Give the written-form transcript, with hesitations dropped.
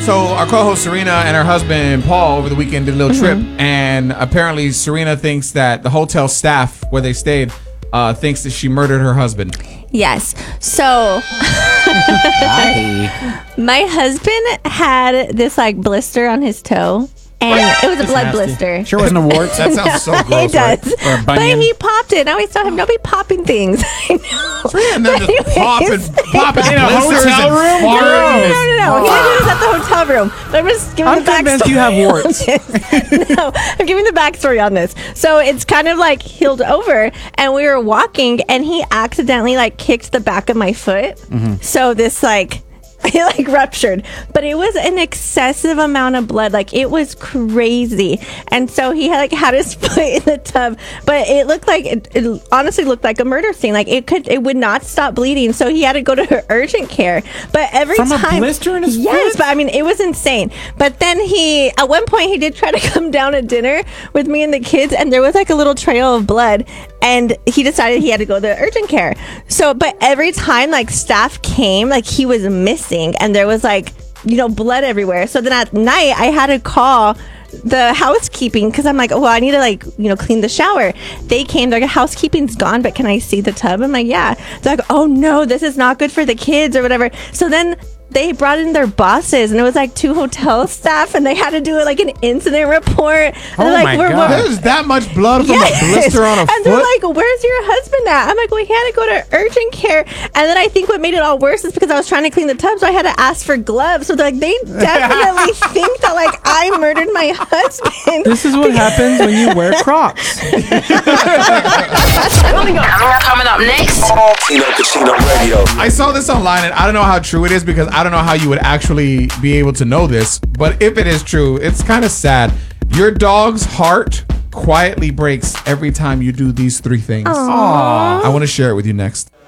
So our co-host Serena and her husband Paul over the weekend did a little trip, and apparently Serena thinks that the hotel staff where they stayed thinks that she murdered her husband. Yes. So my husband had this like blister on his toe. And it was a blood blister. Sure wasn't a wart. That sounds so gross. It does. Right? Or a bunion. But he popped it. I always tell him, don't be popping things. I know. And then just popping In a blisters hotel and room? farting. No. He did it at the hotel room. But I'm just giving I'm the backstory. convinced you have warts. No, I'm giving the backstory on this. So it's kind of like healed over, and we were walking, and he accidentally like kicked the back of my foot. So this like. It like ruptured, but it was an excessive amount of blood. Like it was crazy, and so he had his foot in the tub, but it looked like it honestly looked like a murder scene. Like it would not stop bleeding, so he had to go to urgent care. But every From time, a blister in his yes, foot? but I mean it was insane. But then at one point he did try to come down at dinner with me and the kids, and there was like a little trail of blood, and he decided he had to go to urgent care. So, but every time like staff came, like he was missing. And there was like, blood everywhere. So then at night I had to call the housekeeping because I'm like, well, I need to like, clean the shower. They came, they're like, housekeeping's gone, but can I see the tub? I'm like, yeah. They're like, oh no, this is not good for the kids or whatever. So then they brought in their bosses, and it was like 2 hotel staff, and they had to do like an incident report. And Oh my God. There's that much blood from a blister on a and foot? they're like, where's your husband at? I'm like, well, he had to go to urgent care. And then I think what made it all worse is because I was trying to clean the tub, so I had to ask for gloves. So they're like, they definitely think that like I murdered my husband. This is what happens when you wear Crocs. Coming up next. Tino Casino Radio. I saw this online, and I don't know how true it is because I don't know how you would actually be able to know this. But if it is true, it's kind of sad. Your dog's heart quietly breaks every time you do these 3 things. I want to share it with you next.